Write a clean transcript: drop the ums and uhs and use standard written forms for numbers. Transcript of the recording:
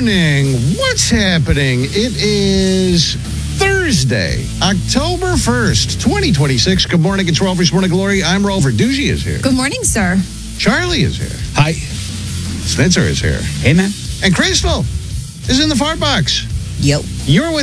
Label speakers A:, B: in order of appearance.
A: morning. What's happening? It is Thursday, October 1st, 2026. Good morning. It's Rover's Morning Glory. I'm Rover. Doogie is here.
B: Good morning, sir.
A: Charlie is here.
C: Hi.
A: Spencer is here.
C: Hey, man.
A: And Crystal is in the fart box.
B: Yo.
A: You're with